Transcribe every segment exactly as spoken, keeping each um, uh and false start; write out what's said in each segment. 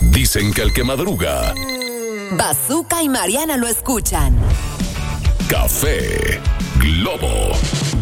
Dicen que el que madruga. Bazooka y Mariana lo escuchan. Café Globo.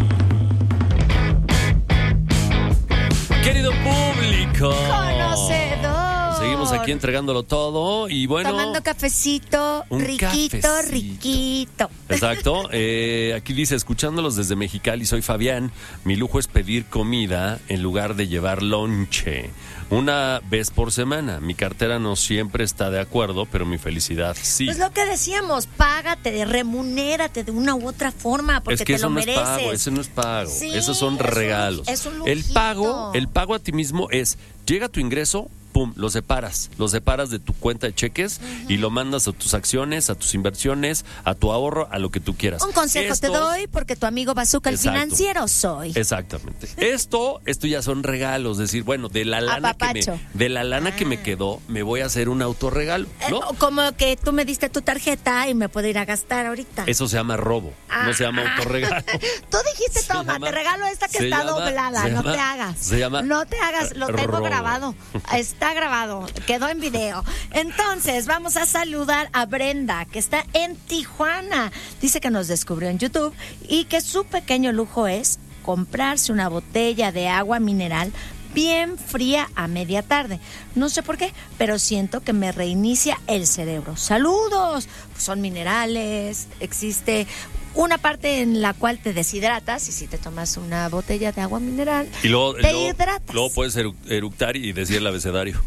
Querido público, conocedor, seguimos aquí entregándolo todo y bueno, tomando cafecito, un riquito, cafecito. riquito. Exacto, eh, aquí dice, escuchándolos desde Mexicali, soy Fabián, mi lujo es pedir comida en lugar de llevar lonche, una vez por semana, mi cartera no siempre está de acuerdo, pero mi felicidad sí. Pues lo que decíamos, págate, remunérate de una u otra forma, porque es que te eso lo no mereces. es pago, ese no es pago, Sí, esos son es un- regalos. es un el lujito. pago, el pago a ti mismo es, llega tu ingreso, pum, lo separas, lo separas de tu cuenta de cheques uh-huh. y lo mandas a tus acciones, a tus inversiones, a tu ahorro, a lo que tú quieras. Un consejo Esto, te doy porque tu amigo Bazooka, el Exacto. financiero, soy. Exactamente. Esto, esto ya son regalos, decir, bueno, de la lana que me, Apapacho. de la lana Ah. que me quedó, me voy a hacer un autorregalo, ¿no? Eh, como que tú me diste tu tarjeta y me puedo ir a gastar ahorita. Eso se llama robo, no se llama autorregalo. Tú dijiste, Se toma, llama- te regalo esta que se está llama- doblada, se no llama- te hagas. se llama No te hagas, lo tengo robo. grabado. Está grabado, quedó en video. Entonces, vamos a saludar a Brenda, que está en Tijuana. Dice que nos descubrió en YouTube y que su pequeño lujo es comprarse una botella de agua mineral bien fría a media tarde. No sé por qué, pero siento que me reinicia el cerebro. ¡Saludos! Pues son minerales, existe una parte en la cual te deshidratas y si te tomas una botella de agua mineral, Y luego, te luego, hidratas. luego puedes eru- eructar y decir el abecedario.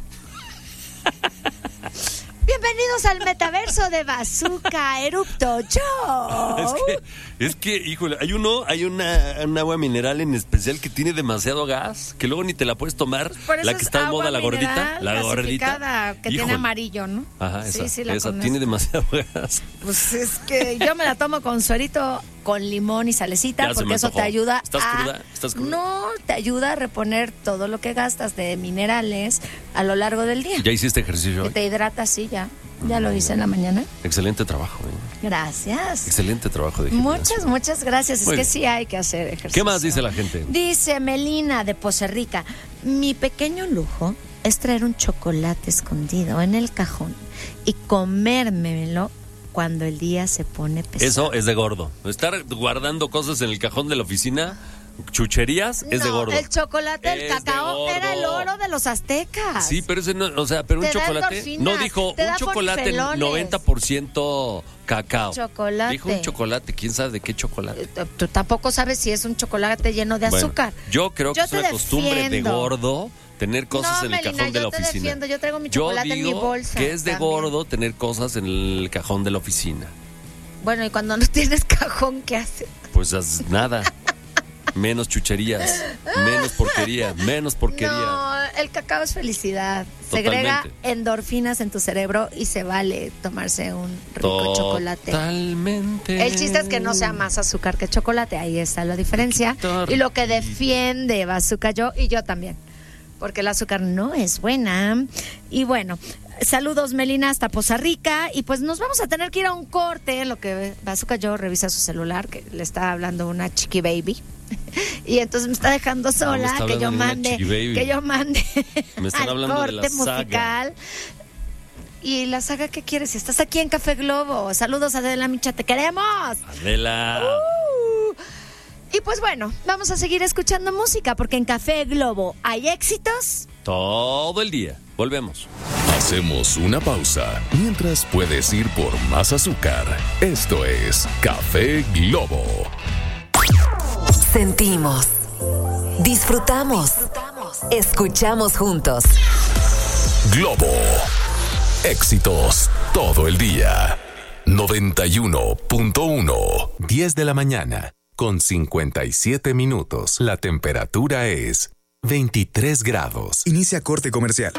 Bienvenidos al metaverso de Bazooka Erupto Show. Es que, es que, híjole, hay uno, hay una, un agua mineral en especial que tiene demasiado gas, que luego ni te la puedes tomar. Por eso La que es está de agua moda, la gordita, mineral la gordita. gasificada, que Híjole. tiene amarillo, ¿no? Ajá, Sí, esa, sí la esa conozco. tiene demasiado gas. Pues es que yo me la tomo con suerito, con limón y salecita, Ya se porque me eso antojó. te ayuda ¿Estás a... cruda? ¿Estás cruda? No, te ayuda a reponer todo lo que gastas de minerales a lo largo del día. ¿Ya hiciste ejercicio Que hoy? te hidratas, sí, ya. Ya lo hice en la mañana. Excelente trabajo, ¿eh? Gracias. Excelente trabajo de gimnasio. Muchas, muchas gracias. Muy es que bien. sí hay que hacer ejercicio. ¿Qué más dice la gente? Dice Melina de Poza Rica, mi pequeño lujo es traer un chocolate escondido en el cajón y comérmelo cuando el día se pone pesado. Eso es de gordo. Estar guardando cosas en el cajón de la oficina, chucherías, es No, de gordo. el chocolate, el Es de cacao gordo. era el oro de los aztecas. Sí, pero ese no, o sea, pero un Te da chocolate. endorfinas, No dijo te un da chocolate ponifelones. noventa por ciento cacao. Chocolate. Dijo un chocolate, quién sabe de qué chocolate. Eh, Tú tampoco sabes si es un chocolate lleno de Bueno, azúcar. yo creo que Yo es te una costumbre de defiendo. gordo tener cosas No, en el Melina, cajón de yo la te oficina. defiendo, yo traigo mi Yo chocolate en mi digo bolsa que es de también. gordo tener cosas en el cajón de la oficina. Bueno, y cuando no tienes cajón, ¿qué haces? Pues haz nada. Menos chucherías, menos porquería, menos porquería. No, el cacao es felicidad. Totalmente. Segrega endorfinas en tu cerebro y se vale tomarse un rico chocolate. Totalmente. El chiste es que no sea más azúcar que chocolate, ahí está la diferencia. Poquito Y lo que defiende Bazooka yo y yo también, porque el azúcar no es buena. Y bueno, saludos Melina hasta Poza Rica y pues nos vamos a tener que ir a un corte en lo que Bazooka yo revisa su celular, que le está hablando una chiqui baby. Y entonces me está dejando sola, me está que yo hablando de una mande, chiqui baby. que yo mande Me están al hablando de la corte saga. musical. Y la saga, ¿qué quieres? Si estás aquí en Café Globo. Saludos Adela Micha, te queremos. Adela. Uh. Y pues bueno, vamos a seguir escuchando música porque en Café Globo hay éxitos. Todo el día. Volvemos. Hacemos una pausa mientras puedes ir por más azúcar. Esto es Café Globo. Sentimos, disfrutamos, escuchamos juntos. Globo. Éxitos todo el día. noventa y uno punto uno. diez de la mañana, con cincuenta y siete minutos. La temperatura es veintitrés grados. Inicia corte comercial.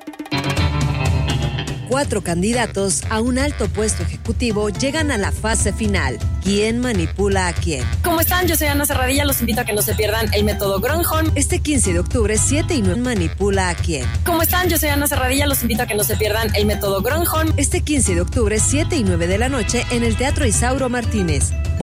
Cuatro candidatos a un alto puesto ejecutivo llegan a la fase final. ¿Quién manipula a quién? ¿Cómo están? Yo soy Ana Serradilla. Los invito a que no se pierdan el método Gronholm. Este quince de octubre, siete y nueve, manipula a quién? ¿Cómo están? Yo soy Ana Serradilla. Los invito a que no se pierdan el método Gronholm. Este quince de octubre, siete y nueve de la noche, en el Teatro Isauro Martínez.